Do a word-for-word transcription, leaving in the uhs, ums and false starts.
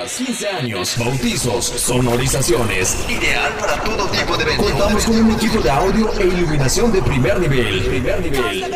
bodas, quince años, bautizos, sonorizaciones. Ideal para todo tipo de eventos. Contamos con un equipo de audio e iluminación de primer nivel. Primer nivel.